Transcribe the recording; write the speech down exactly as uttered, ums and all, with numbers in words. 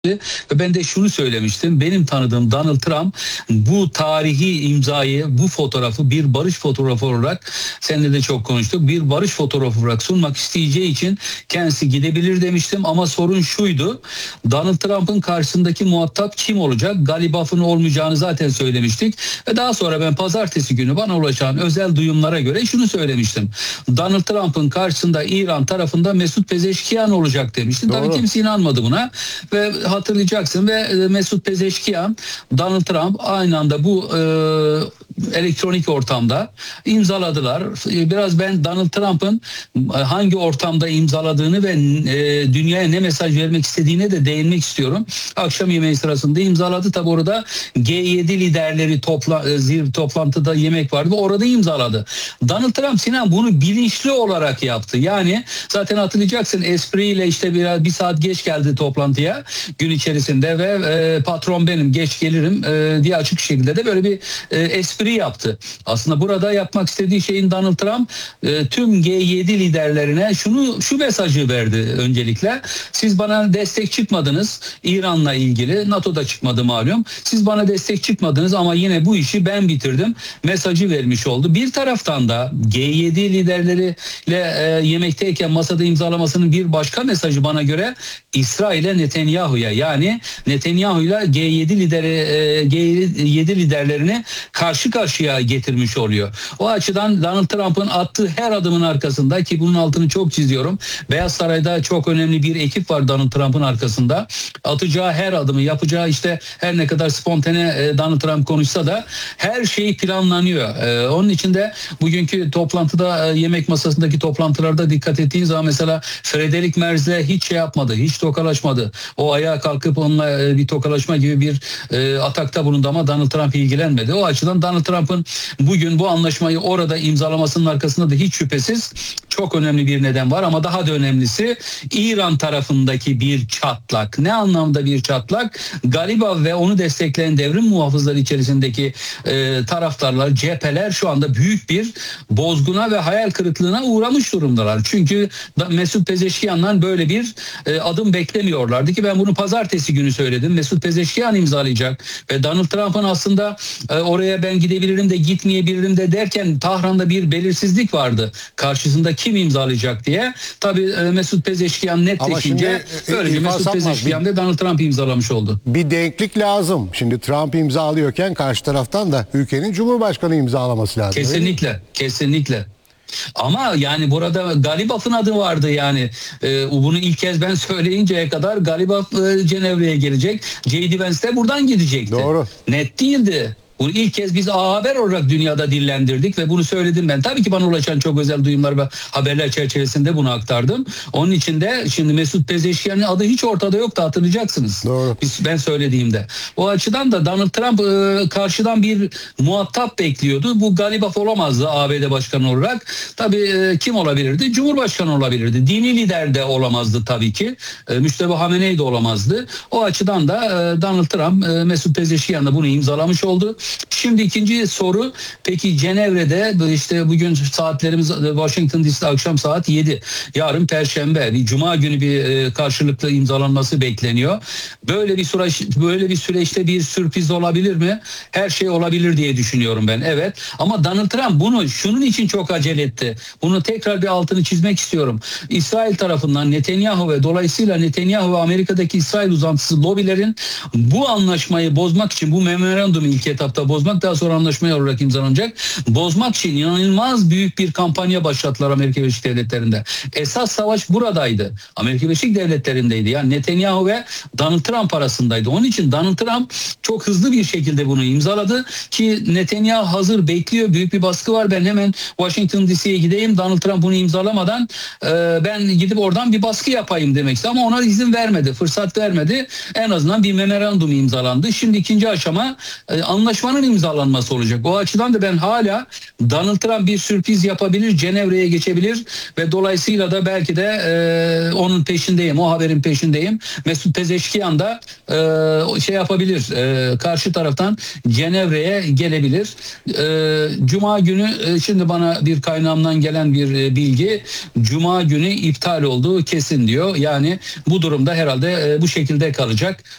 Ve ben de şunu söylemiştim. Benim tanıdığım Donald Trump bu tarihi imzayı, bu fotoğrafı bir barış fotoğrafı olarak, seninle de çok konuştuk, bir barış fotoğrafı olarak sunmak isteyeceği için kendisi gidebilir demiştim. Ama sorun şuydu: Donald Trump'ın karşısındaki muhatap kim olacak? Galibaf'ın olmayacağını zaten söylemiştik. Ve daha sonra ben pazartesi günü bana ulaşan özel duyumlara göre şunu söylemiştim: Donald Trump'ın karşısında İran tarafında Mesut Pezeşkiyan olacak demiştim. Doğru. Tabii kimse inanmadı buna ve hatırlayacaksın ve Mesut Pezeşkiyan, Donald Trump aynı anda bu e, elektronik ortamda imzaladılar. Biraz ben Donald Trump'ın hangi ortamda imzaladığını ve e, dünyaya ne mesaj vermek istediğine de değinmek istiyorum. Akşam yemeği sırasında imzaladı. Tabi orada G yedi liderleri topla, zir toplantıda yemek vardı ve orada imzaladı. Donald Trump, Sinan, bunu bilinçli olarak yaptı. Yani zaten hatırlayacaksın, espriyle işte biraz bir saat geç geldi toplantıya gün içerisinde ve e, patron benim, geç gelirim e, diye açık şekilde de böyle bir e, espri yaptı. Aslında burada yapmak istediği şeyin Donald Trump e, tüm G yedi liderlerine şunu şu mesajı verdi öncelikle: siz bana destek çıkmadınız İran'la ilgili, NATO'da çıkmadı malum. Siz bana destek çıkmadınız ama yine bu işi ben bitirdim mesajı vermiş oldu. Bir taraftan da G yedi liderleriyle e, yemekteyken masada imzalamasının bir başka mesajı bana göre İsrail'e, Netanyahu'ya, yani Netanyahu'yla G yedi lideri e, G yedi liderlerini karşı karşıya getirmiş oluyor. O açıdan Donald Trump'ın attığı her adımın arkasında, ki bunun altını çok çiziyorum, Beyaz Saray'da çok önemli bir ekip var Donald Trump'ın arkasında. Atacağı her adımı, yapacağı, işte her ne kadar spontane e, Donald Trump konuşsa da her şey planlanıyor. E, onun için de bugünkü toplantıda, e, yemek masasındaki toplantılarda dikkat ettiğin zaman mesela Friedrich Merz'le hiç şey yapmadı, hiç tokalaşmadı. O ayağa kalkıp onunla e, bir tokalaşma gibi bir e, atakta bulundu ama Donald Trump ilgilenmedi. O açıdan Donald Trump'ın bugün bu anlaşmayı orada imzalamasının arkasında da hiç şüphesiz çok önemli bir neden var. Ama daha da önemlisi İran tarafındaki bir çatlak. Ne anlamda bir çatlak? Galibaf ve onu destekleyen devrim muhafızları içerisindeki e, taraftarlar, cepheler şu anda büyük bir bozguna ve hayal kırıklığına uğramış durumdalar. Çünkü Mesut Pezeşkiyan'dan böyle bir e, adım beklemiyorlardı ki ben bunu pazartesi günü söyledim. Mesut Pezeşkiyan imzalayacak ve Donald Trump'ın aslında e, oraya ben gidebilirim de gitmeyebilirim de derken Tahran'da bir belirsizlik vardı. Karşısında kim imzalayacak diye. Tabii e, Mesut Pezeşkiyan netleşince böylece Mesut Pezeşkiyan da Donald Trump imzalamış oldu. Bir denklik lazım. Şimdi Trump imzalıyorken karşı taraftan da ülkenin Cumhurbaşkanı imzalaması lazım. Kesinlikle, kesinlikle. Ama yani burada Galibaf'ın adı vardı yani. Ee, bunu ilk kez ben söyleyinceye kadar Galibaf e, Cenevre'ye gelecek. J D Vance de buradan gidecekti. Doğru. Net değildi. Bunu ilk kez biz A Haber olarak dünyada dillendirdik ve bunu söyledim ben. Tabii ki bana ulaşan çok özel duyumlar ve haberler çerçevesinde bunu aktardım. Onun için de şimdi Mesut Pezeşkiyan'ın adı hiç ortada yoktu, hatırlayacaksınız. Doğru. Biz, ben söylediğimde. O açıdan da Donald Trump e, karşıdan bir muhatap bekliyordu. Bu Galibaf olamazdı A B D Başkanı olarak. Tabii e, kim olabilirdi? Cumhurbaşkanı olabilirdi. Dini lider de olamazdı tabii ki. E, Müşteba Hamenei de olamazdı. O açıdan da e, Donald Trump e, Mesut Pezeşkiyan'la bunu imzalamış oldu. Şimdi ikinci soru, peki Cenevre'de işte bugün saatlerimiz Washington D C'de akşam saat yedi. Yarın Perşembe, bir Cuma günü bir e, karşılıklı imzalanması bekleniyor. Böyle bir süreç, böyle bir süreçte bir sürpriz olabilir mi? Her şey olabilir diye düşünüyorum ben. Evet. Ama Donald Trump bunu şunun için çok acele etti. Bunu tekrar bir altını çizmek istiyorum. İsrail tarafından Netanyahu ve dolayısıyla Netanyahu ve Amerika'daki İsrail uzantısı lobilerin bu anlaşmayı bozmak için, bu memorandumu ilk etapta bozmak, daha sonra anlaşmaya olarak imzalanacak, bozmak için inanılmaz büyük bir kampanya başlattılar Amerika Birleşik Devletleri'nde. Esas savaş buradaydı. Amerika Birleşik Devletleri'ndeydi. Yani Netanyahu ve Donald Trump arasındaydı. Onun için Donald Trump çok hızlı bir şekilde bunu imzaladı ki Netanyahu hazır bekliyor. Büyük bir baskı var. Ben hemen Washington D C'ye gideyim, Donald Trump bunu imzalamadan e, ben gidip oradan bir baskı yapayım demek istedi. Ama ona izin vermedi. Fırsat vermedi. En azından bir memorandum imzalandı. Şimdi ikinci aşama, e, anlaşma anlaşmanın imzalanması olacak. O açıdan da ben hala Donald Trump bir sürpriz yapabilir, Cenevre'ye geçebilir ve dolayısıyla da belki de e, onun peşindeyim, o haberin peşindeyim. Mesut Pezeşkiyan da e, şey yapabilir, e, karşı taraftan Cenevre'ye gelebilir. E, Cuma günü e, şimdi bana bir kaynağımdan gelen bir e, bilgi, Cuma günü iptal olduğu kesin diyor. Yani bu durumda herhalde e, bu şekilde kalacak.